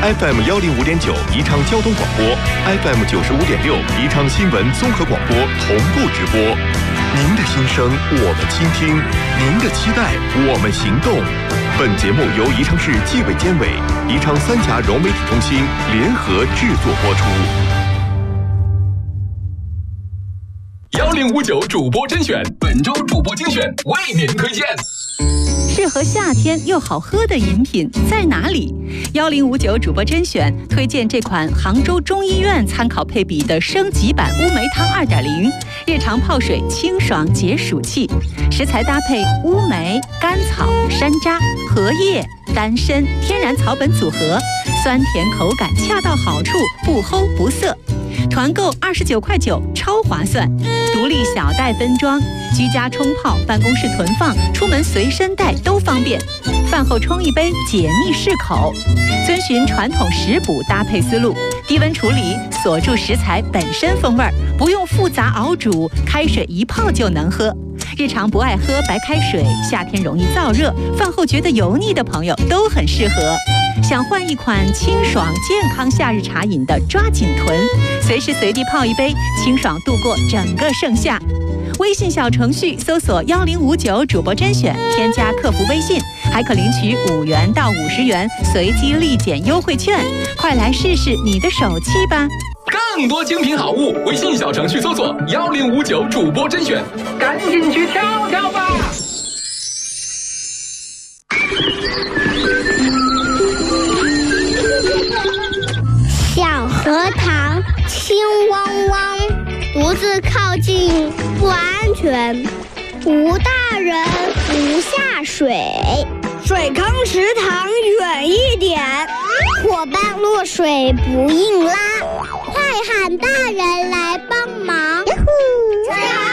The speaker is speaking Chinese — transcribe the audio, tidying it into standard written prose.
FM 105.9宜昌交通广播 ，FM 95.6宜昌新闻综合广播同步直播。您的心声我们倾听，您的期待我们行动。本节目由宜昌市纪委监委、宜昌三峡融媒体中心联合制作播出。 1059主播甄选，本周主播精选为您推荐。 适合夏天又好喝的饮品在哪里？1059主播甄选推荐这款杭州中医院参考配比的升级版乌梅汤2.0，日常泡水清爽解暑气。食材搭配乌梅、甘草、山楂、荷叶、丹参天然草本组合，酸甜口感恰到好处，不齁不涩。团购29.9块，超划算。独立小袋分装，居家冲泡、办公室囤放、出门随身带都方便。饭后冲一杯，解腻适口。遵循传统食补搭配思路，低温处理，锁住食材本身风味，不用复杂熬煮，开水一泡就能喝。日常不爱喝白开水，夏天容易燥热，饭后觉得油腻的朋友都很适合。想换一款清爽健康夏日茶饮的，抓紧囤，随时随地泡一杯，清爽度过整个盛夏。微信小程序搜索1059主播甄选，添加客服微信，还可领取5元到50元随机立减优惠券。快来试试你的手气吧！ 更多精品好物，微信小程序搜索1059主播甄选，赶紧去跳跳吧！ 小荷塘青汪汪，独自靠近不安全，无大人不下水，水坑池塘远一点，伙伴落水不硬拉。